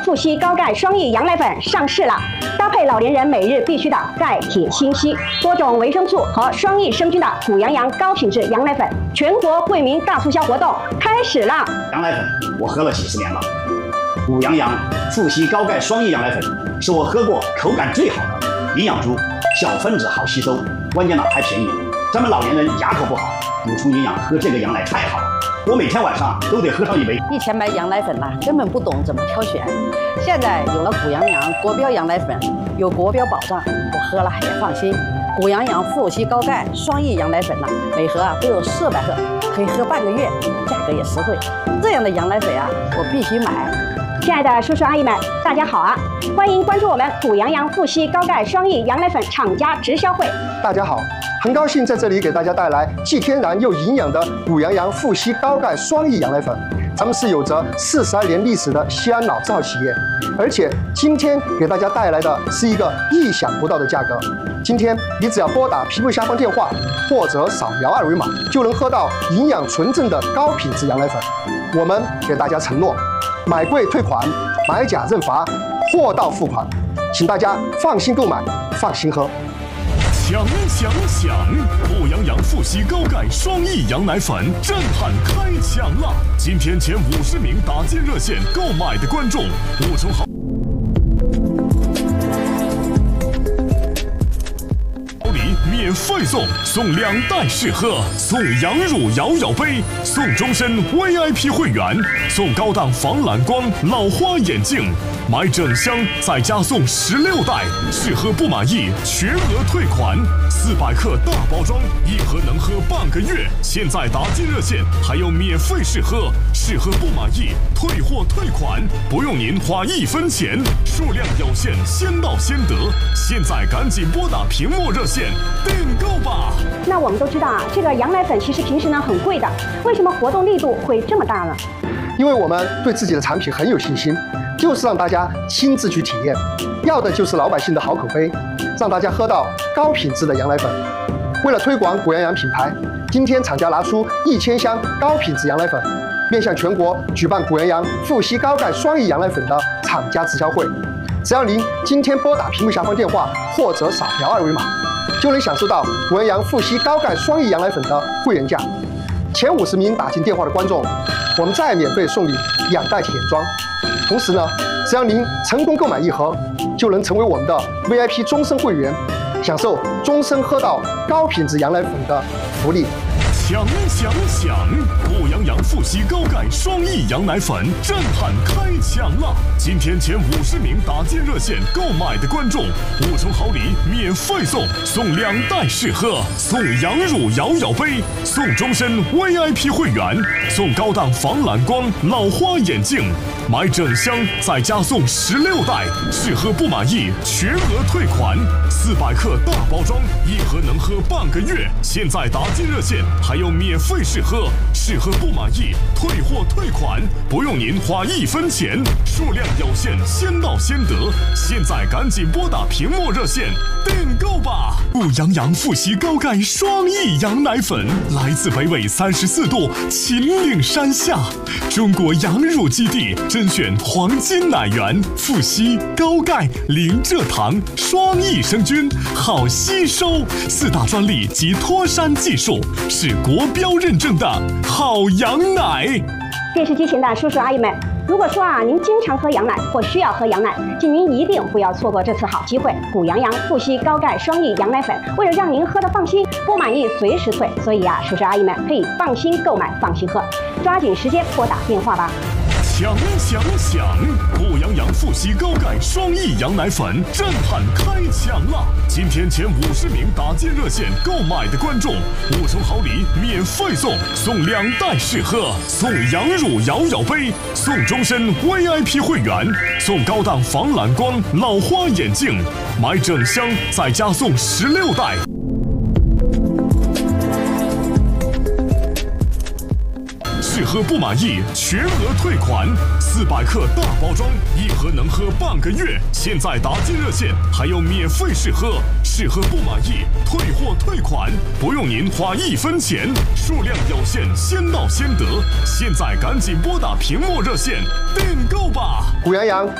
富硒高钙双益羊奶粉上市了，搭配老年人每日必需的钙、铁、锌、硒多种维生素和双益生菌的谷羊羊高品质羊奶粉，全国惠民大促销活动开始了。 羊奶粉我喝了几十年了，谷羊羊富硒高钙双益羊奶粉是我喝过口感最好的，营养足，小分子好吸收，关键呢还便宜。咱们老年人牙口不好，补充营养喝这个羊奶太好了。我每天晚上都得喝上一杯。 以前买羊奶粉呐，根本不懂怎么挑选，现在有了谷羊羊国标羊奶粉，有国标保障，我喝了也放心。谷羊羊富硒高钙双益羊奶粉呐，每盒都有400克，可以喝半个月，价格也实惠。这样的羊奶粉啊，我必须买。 亲爱的叔叔阿姨们，大家好啊！欢迎关注我们谷羊羊富硒高钙双益羊奶粉厂家直销会。 大家好，很高兴在这里给大家带来既天然又营养的谷羊羊富硒高钙双益羊奶粉。咱们是有着42年历史的西安老字号企业，而且今天给大家带来的是一个意想不到的价格。今天你只要拨打屏幕下方电话，或者扫描2维码，就能喝到营养纯正的高品质羊奶粉。我们给大家承诺，买贵退款，买假认罚，货到付款，请大家放心购买，放心喝。 抢！谷羊羊富硒高钙双益羊奶粉震撼开抢了！今天前50名打进热线购买的观众，5重好礼免费送2袋试喝，送羊乳摇杯，送终身 VIP 会员，送高档防蓝光老花眼镜。买整箱再加送16袋，试喝不满意全额退款。400克大包装，一盒能喝半个月。现在打进热线还有免费试喝，试喝不满意退货退款，不用您花1分钱，数量有限，先到先得。现在赶紧拨打屏幕热线订购吧。 那我们都知道啊，这个羊奶粉其实平时呢很贵的，为什么活动力度会这么大呢？ 因为我们对自己的产品很有信心，就是让大家亲自去体验，要的就是老百姓的好口碑，让大家喝到高品质的羊奶粉。为了推广谷羊羊品牌，今天厂家拿出1000箱高品质羊奶粉，面向全国举办谷羊羊富硒高钙双益羊奶粉的厂家直销会。只要您今天拨打屏幕下方电话或者扫描2维码，就能享受到谷羊羊富硒高钙双益羊奶粉的会员价。前50名打进电话的观众，我们再免费送你2袋铁装。同时呢，只要您成功购买1盒，就能成为我们的 VIP 终身会员，享受终身喝到高品质羊奶粉的福利。 抢！谷羊羊富硒高钙双益羊奶粉震撼开抢了！今天前50名打进热线购买的观众，5重好礼免费送2袋试喝，送羊乳摇杯，送终身 VIP 会员，送高档防蓝光老花眼镜。买整箱再加送16袋，试喝不满意全额退款。400克大包装，一盒能喝半个月。现在打进热线还有免费试喝，试喝不满意退货退款，不用您花1分钱，数量有限，先到先得。现在赶紧拨打屏幕热线订购吧！谷羊羊富硒高钙双益羊奶粉来自北纬34度秦岭山下，中国羊乳基地甄选黄金奶源，富硒高钙零蔗糖双益生菌，好吸收，4大专利及脱山技术，是国标认证的好羊奶。 电视机前的叔叔阿姨们，如果说您经常喝羊奶或需要喝羊奶，请您一定不要错过这次好机会。谷羊羊富硒高钙双益羊奶粉，为了让您喝得放心，不满意随时退，所以叔叔阿姨们可以放心购买，放心喝，抓紧时间拨打电话吧。 抢！谷羊羊富硒高钙双益羊奶粉震撼开抢了！今天前50名打进热线购买的观众，5重好礼免费送2袋试喝，送羊乳摇杯，送终身 VIP 会员，送高档防蓝光老花眼镜。买整箱再加送16袋。试喝不满意全额退款，400克大包装，一盒能喝半个月。现在打进热线还有免费试喝，试喝不满意退货退款，不用您花1分钱，数量有限，先到先得。现在赶紧拨打屏幕热线订购吧！ 谷羊羊